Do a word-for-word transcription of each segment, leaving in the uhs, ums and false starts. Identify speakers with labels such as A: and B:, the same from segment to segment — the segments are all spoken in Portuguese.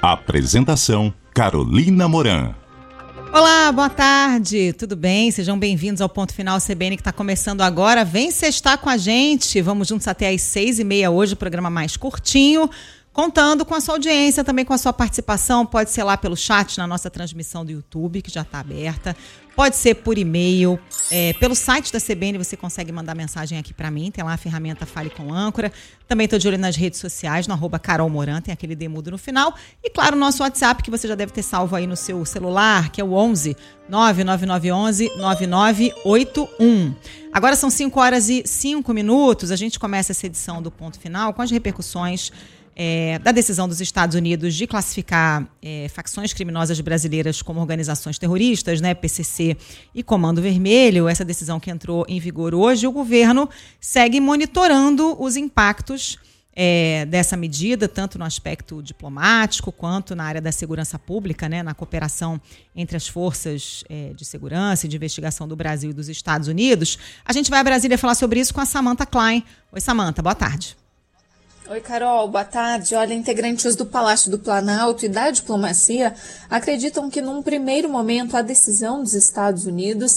A: Apresentação: Carolina Moran.
B: Olá, boa tarde, tudo bem? Sejam bem-vindos ao Ponto Final C B N que está começando agora. Vem sextar com a gente, vamos juntos até às seis e meia hoje, o programa mais curtinho, contando com a sua audiência, também com a sua participação. Pode ser lá pelo chat na nossa transmissão do YouTube, que já está aberta. Pode ser por e-mail, é, pelo site da C B N você consegue mandar mensagem aqui para mim, tem lá a ferramenta Fale com Âncora. Também estou de olho nas redes sociais, no arroba Carol Moran, tem aquele demudo no final. E claro, o nosso WhatsApp, que você já deve ter salvo aí no seu celular, que é o onze nove nove nove onze nove nove oito um. Agora são cinco horas e cinco minutos, a gente começa essa edição do Ponto Final com as repercussões É, da decisão dos Estados Unidos de classificar é, facções criminosas brasileiras como organizações terroristas, né, P C C e Comando Vermelho, essa decisão que entrou em vigor hoje. O governo segue monitorando os impactos é, dessa medida, tanto no aspecto diplomático quanto na área da segurança pública, né, na cooperação entre as forças é, de segurança e de investigação do Brasil e dos Estados Unidos. A gente vai a Brasília falar sobre isso com a Samantha Klein. Oi, Samantha, boa tarde.
C: Oi, Carol, boa tarde. Olha, integrantes do Palácio do Planalto e da diplomacia acreditam que, num primeiro momento, a decisão dos Estados Unidos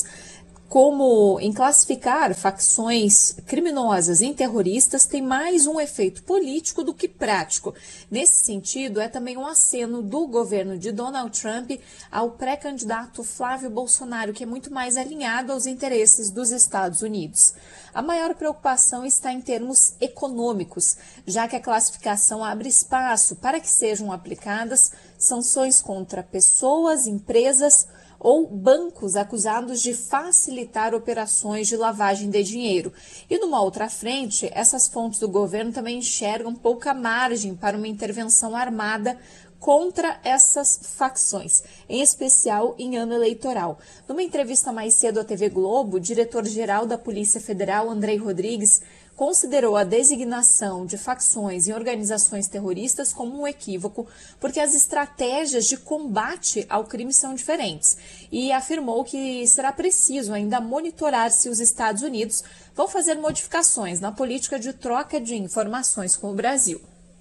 C: como em classificar facções criminosas em terroristas tem mais um efeito político do que prático. Nesse sentido, é também um aceno do governo de Donald Trump ao pré-candidato Flávio Bolsonaro, que é muito mais alinhado aos interesses dos Estados Unidos. A maior preocupação está em termos econômicos, já que a classificação abre espaço para que sejam aplicadas sanções contra pessoas, empresas ou bancos acusados de facilitar operações de lavagem de dinheiro. E numa outra frente, essas fontes do governo também enxergam pouca margem para uma intervenção armada contra essas facções, em especial em ano eleitoral. Numa entrevista mais cedo à T V Globo, o diretor-geral da Polícia Federal, Andrei Rodrigues, considerou a designação de facções e organizações terroristas como um equívoco, porque as estratégias de combate ao crime são diferentes, e afirmou que será preciso ainda monitorar se os Estados Unidos vão fazer modificações na política de troca de informações com o Brasil.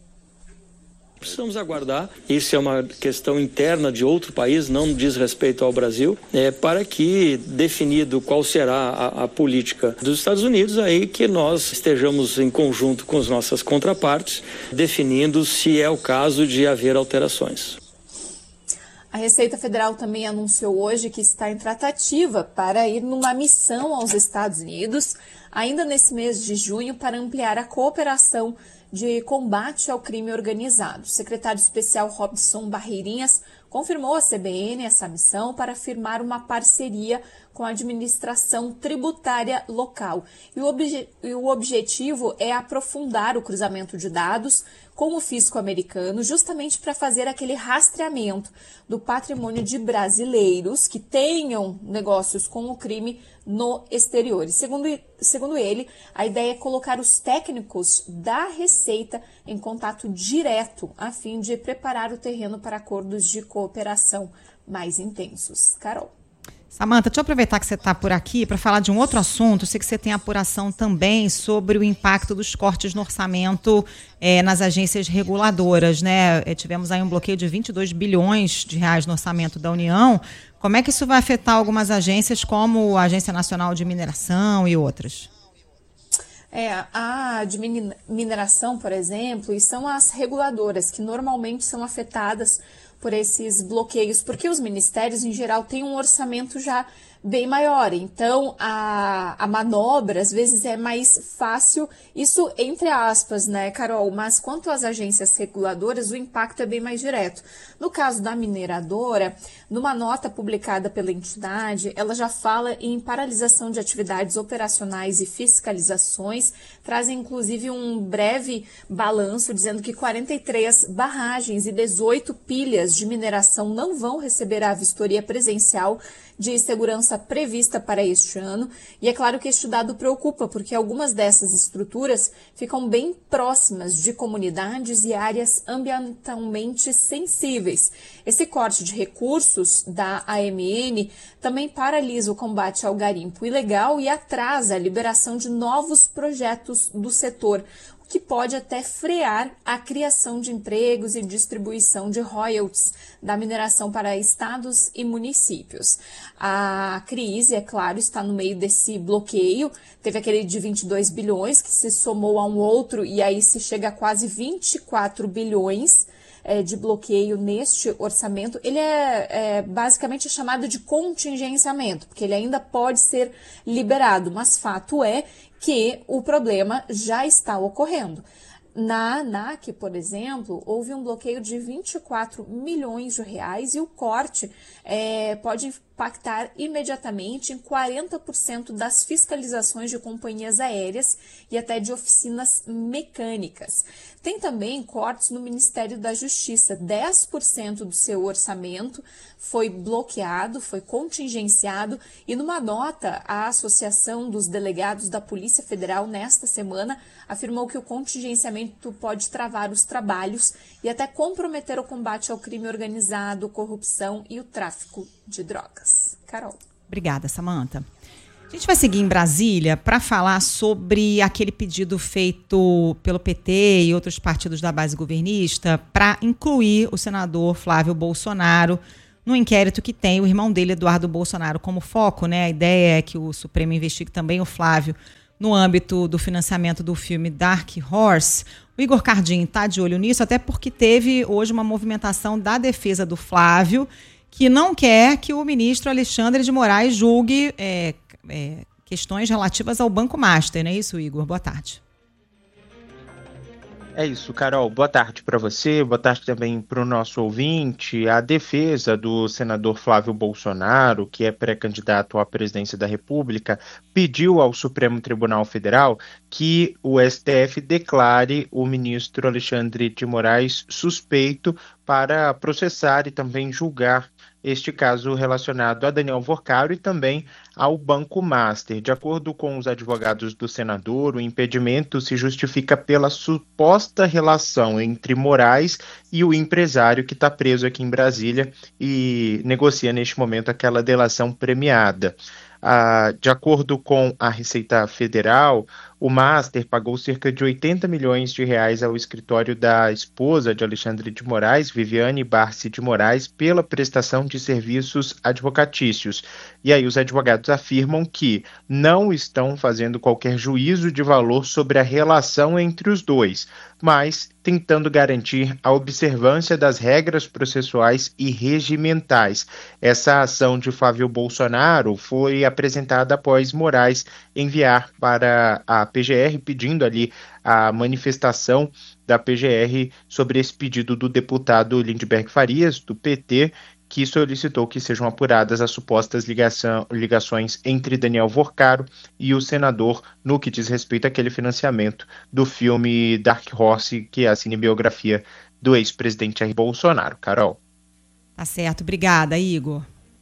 D: Precisamos aguardar, isso é uma questão interna de outro país, não diz respeito ao Brasil, é, para que, definido qual será a, a política dos Estados Unidos, aí que nós estejamos em conjunto com as nossas contrapartes, definindo se é o caso de haver alterações.
C: A Receita Federal também anunciou hoje que está em tratativa para ir numa missão aos Estados Unidos, ainda nesse mês de junho, para ampliar a cooperação de combate ao crime organizado. O secretário especial Robson Barreirinhas confirmou à C B N essa missão para firmar uma parceria com a administração tributária local. E o, obje- e o objetivo é aprofundar o cruzamento de dados com o fisco americano, justamente para fazer aquele rastreamento do patrimônio de brasileiros que tenham negócios com o crime no exterior. E segundo, segundo ele, a ideia é colocar os técnicos da Receita em contato direto, a fim de preparar o terreno para acordos de cooperação mais intensos. Carol.
B: Samantha, deixa eu aproveitar que você está por aqui para falar de um outro assunto. Sei que você tem apuração também sobre o impacto dos cortes no orçamento é, nas agências reguladoras, né? É, tivemos aí um bloqueio de vinte e dois bilhões de reais no orçamento da União. Como é que isso vai afetar algumas agências, como a Agência Nacional de Mineração e outras?
C: É, a de mineração, por exemplo, e são as reguladoras que normalmente são afetadas por esses bloqueios, porque os ministérios, em geral, têm um orçamento já bem maior. Então, a, a manobra, às vezes, é mais fácil, isso entre aspas, né, Carol? Mas quanto às agências reguladoras, o impacto é bem mais direto. No caso da mineradora, numa nota publicada pela entidade, ela já fala em paralisação de atividades operacionais e fiscalizações, trazem, inclusive, um breve balanço, dizendo que quarenta e três barragens e dezoito pilhas de mineração não vão receber a vistoria presencial de segurança prevista para este ano. E é claro que este dado preocupa, porque algumas dessas estruturas ficam bem próximas de comunidades e áreas ambientalmente sensíveis. Esse corte de recursos da A M N também paralisa o combate ao garimpo ilegal e atrasa a liberação de novos projetos do setor, o que pode até frear a criação de empregos e distribuição de royalties da mineração para estados e municípios. A crise, é claro, está no meio desse bloqueio. Teve aquele de vinte e dois bilhões que se somou a um outro e aí se chega a quase vinte e quatro bilhões é, de bloqueio neste orçamento. Ele é, é basicamente chamado de contingenciamento, porque ele ainda pode ser liberado, mas fato é que o problema já está ocorrendo. Na ANAC, por exemplo, houve um bloqueio de vinte e quatro milhões de reais e o corte é, pode impactar imediatamente em quarenta por cento das fiscalizações de companhias aéreas e até de oficinas mecânicas. Tem também cortes no Ministério da Justiça. dez por cento do seu orçamento foi bloqueado, foi contingenciado, e numa nota, a Associação dos Delegados da Polícia Federal, nesta semana, afirmou que o contingenciamento pode travar os trabalhos e até comprometer o combate ao crime organizado, corrupção e o tráfico de drogas. Carol.
B: Obrigada, Samantha. A gente vai seguir em Brasília para falar sobre aquele pedido feito pelo P T e outros partidos da base governista para incluir o senador Flávio Bolsonaro no inquérito que tem o irmão dele, Eduardo Bolsonaro, como foco, né? A ideia é que o Supremo investigue também o Flávio no âmbito do financiamento do filme Dark Horse. O Igor Cardin está de olho nisso, até porque teve hoje uma movimentação da defesa do Flávio, que não quer que o ministro Alexandre de Moraes julgue é, é, questões relativas ao Banco Master, não é isso, Igor? Boa tarde.
E: É isso, Carol. Boa tarde para você, boa tarde também para o nosso ouvinte. A defesa do senador Flávio Bolsonaro, que é pré-candidato à presidência da República, pediu ao Supremo Tribunal Federal que o S T F declare o ministro Alexandre de Moraes suspeito para processar e também julgar este caso relacionado a Daniel Vorcaro e também ao Banco Master. De acordo com os advogados do senador, o impedimento se justifica pela suposta relação entre Moraes e o empresário que está preso aqui em Brasília e negocia neste momento aquela delação premiada. Ah, de acordo com a Receita Federal, o Master pagou cerca de oitenta milhões de reais ao escritório da esposa de Alexandre de Moraes, Viviane Barsi de Moraes, pela prestação de serviços advocatícios. E aí os advogados afirmam que não estão fazendo qualquer juízo de valor sobre a relação entre os dois, mas tentando garantir a observância das regras processuais e regimentais. Essa ação de Flávio Bolsonaro foi apresentada após Moraes enviar para a P G R, pedindo ali a manifestação da P G R sobre esse pedido do deputado Lindbergh Farias, do P T, que solicitou que sejam apuradas as supostas ligação, ligações entre Daniel Vorcaro e o senador no que diz respeito àquele financiamento do filme Dark Horse, que é a cinebiografia do ex-presidente Jair Bolsonaro. Carol.
B: Tá certo, obrigada, Igor.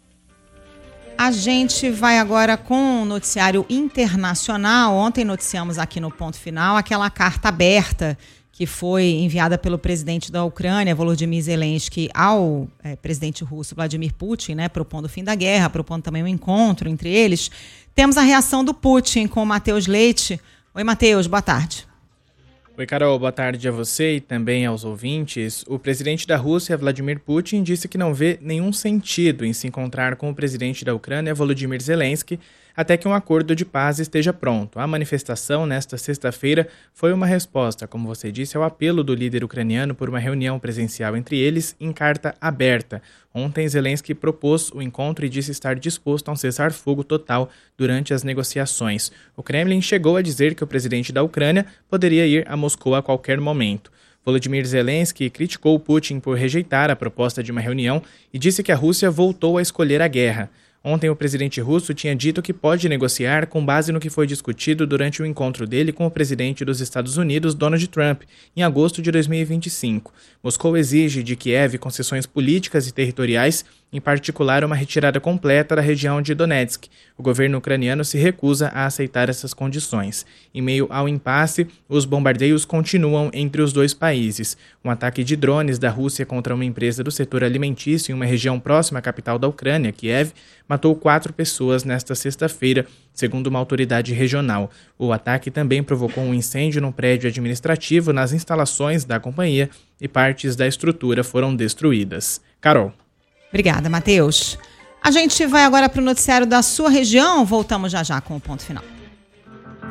B: A gente vai agora com o noticiário internacional. Ontem noticiamos aqui no Ponto Final aquela carta aberta que foi enviada pelo presidente da Ucrânia, Volodymyr Zelensky, ao é, presidente russo Vladimir Putin, né, propondo o fim da guerra, propondo também um encontro entre eles. Temos a reação do Putin com o Matheus Leite. Oi, Matheus, boa tarde.
F: Oi, Carol, boa tarde a você e também aos ouvintes. O presidente da Rússia, Vladimir Putin, disse que não vê nenhum sentido em se encontrar com o presidente da Ucrânia, Volodymyr Zelensky, até que um acordo de paz esteja pronto. A manifestação, nesta sexta-feira, foi uma resposta, como você disse, ao apelo do líder ucraniano por uma reunião presencial entre eles em carta aberta. Ontem, Zelensky propôs o encontro e disse estar disposto a um cessar-fogo total durante as negociações. O Kremlin chegou a dizer que o presidente da Ucrânia poderia ir a Moscou a qualquer momento. Volodymyr Zelensky criticou Putin por rejeitar a proposta de uma reunião e disse que a Rússia voltou a escolher a guerra. Ontem, o presidente russo tinha dito que pode negociar com base no que foi discutido durante o encontro dele com o presidente dos Estados Unidos, Donald Trump, em agosto de dois mil e vinte e cinco. Moscou exige de Kiev concessões políticas e territoriais em particular uma retirada completa da região de Donetsk. O governo ucraniano se recusa a aceitar essas condições. Em meio ao impasse, os bombardeios continuam entre os dois países. Um ataque de drones da Rússia contra uma empresa do setor alimentício em uma região próxima à capital da Ucrânia, Kiev, matou quatro pessoas nesta sexta-feira, segundo uma autoridade regional. O ataque também provocou um incêndio no prédio administrativo nas instalações da companhia e partes da estrutura foram destruídas. Carol.
B: Obrigada, Matheus. A gente vai agora para o noticiário da sua região. Voltamos já já com o ponto final.